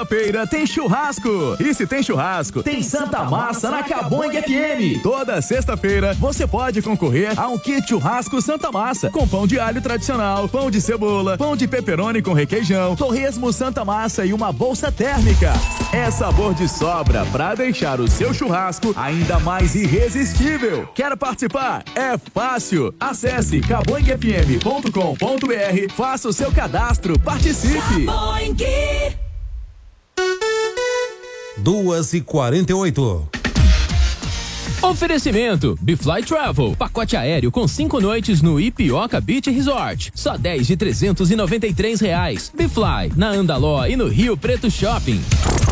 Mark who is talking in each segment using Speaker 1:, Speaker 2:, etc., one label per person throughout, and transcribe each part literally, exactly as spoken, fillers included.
Speaker 1: sexta-feira tem churrasco. E se tem churrasco, tem Santa Massa na Cabong F M. Toda sexta-feira você pode concorrer a um kit churrasco Santa Massa, com pão de alho tradicional, pão de cebola, pão de pepperoni com requeijão, torresmo Santa Massa e uma bolsa térmica. É sabor de sobra pra deixar o seu churrasco ainda mais irresistível. Quer participar? É fácil. Acesse cabong f m ponto com ponto b r, faça o seu cadastro, participe.
Speaker 2: duas e quarenta e oito.
Speaker 3: Oferecimento Bfly Travel, pacote aéreo com cinco noites no Ipioca Beach Resort, só dez de trezentos e noventa e três reais. Bfly, na Andaló e no Rio Preto Shopping.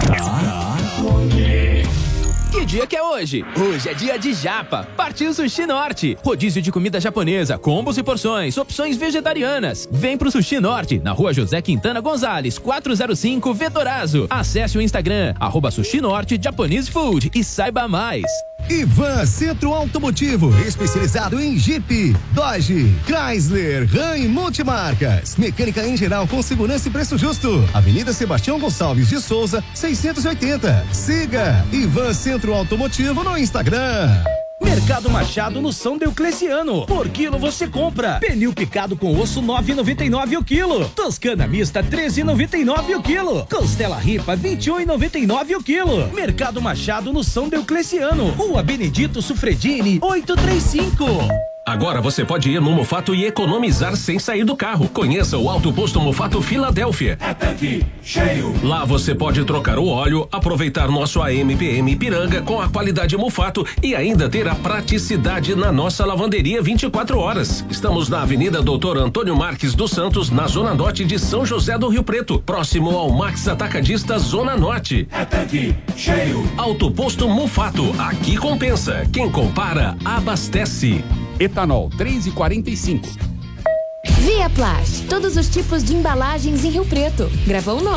Speaker 3: Que dia que é hoje? Hoje é dia de japa. Partiu Sushi Norte. Rodízio de comida japonesa, combos e porções, opções vegetarianas. Vem pro Sushi Norte, na rua José Quintana Gonzalez, quatrocentos e cinco, Vetorazo. Acesse o Instagram, arroba Sushi Norte Japanese Food e saiba mais.
Speaker 4: Ivan Centro Automotivo, especializado em Jeep, Dodge, Chrysler, Ram e multimarcas. Mecânica em geral com segurança e preço justo. Avenida Sebastião Gonçalves de Souza, seiscentos e oitenta. Siga Ivan Centro Automotivo no Instagram.
Speaker 5: Mercado Machado no São Diocleciano. Por quilo você compra pernil picado com osso nove e noventa e nove o quilo. Toscana mista treze e noventa e nove o quilo. Costela ripa vinte e um e noventa e nove o quilo. Mercado Machado no São Diocleciano. Rua Benedito Sufredini oitocentos e trinta e cinco.
Speaker 6: Agora você pode ir no Mofato e economizar sem sair do carro. Conheça o Alto Posto Mofato Filadélfia.
Speaker 7: É tanque cheio.
Speaker 6: Lá você pode trocar o óleo, aproveitar nosso A M P M Ipiranga com a qualidade Mofato e ainda ter a praticidade na nossa lavanderia vinte e quatro horas. Estamos na Avenida Doutor Antônio Marques dos Santos, na Zona Norte de São José do Rio Preto, próximo ao Max Atacadista Zona Norte.
Speaker 7: É tanque cheio.
Speaker 6: Alto Posto Mofato, aqui compensa. Quem compara, abastece.
Speaker 8: Etanol três e quarenta e cinco.
Speaker 9: Via Plast, todos os tipos de embalagens em Rio Preto. Gravão Norte.